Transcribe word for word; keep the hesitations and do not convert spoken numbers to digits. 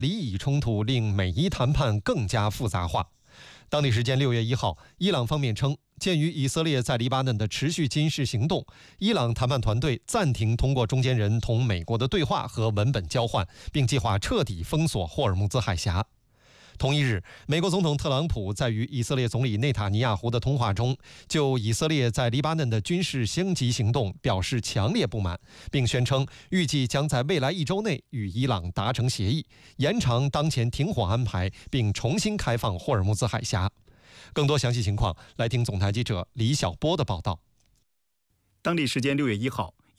黎以冲突令美伊谈判更加复杂化。当地时间六月一号，伊朗方面称，鉴于以色列在黎巴嫩的持续军事行动，伊朗谈判团队暂停通过中间人同美国的对话和文本交换，并计划彻底封锁霍尔木兹海峡。同一日，美国总统特朗普在与以色列总理内塔尼亚胡的通话中，就以色列在黎巴嫩的军事升级行动表示强烈不满，并宣称预计将在未来一周内与伊朗达成协议，延长当前停火安排，并重新开放霍尔木兹海峡。更多详细情况，来听总台记者李晓波的报道。 当地时间六月一号，